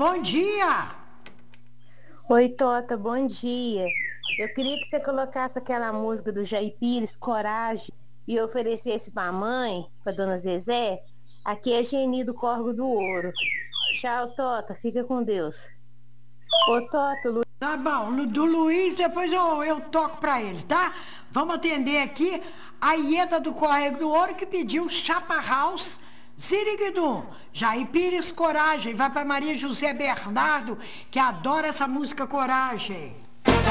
Bom dia! Oi, Tota, bom dia. Eu queria que você colocasse aquela música do Jair Pires, Coragem, e oferecesse para a mãe, para dona Zezé. Aqui é Geni do Corgo do Ouro. Tchau, Tota, fica com Deus. Ô, Tota, Tá bom, do Luiz depois eu toco pra ele, tá? Vamos atender aqui a Ieda do Correio do Ouro que pediu Chapa House, Ziriguidum. Jair Pires, Coragem. Vai pra Maria José Bernardo, que adora essa música Coragem.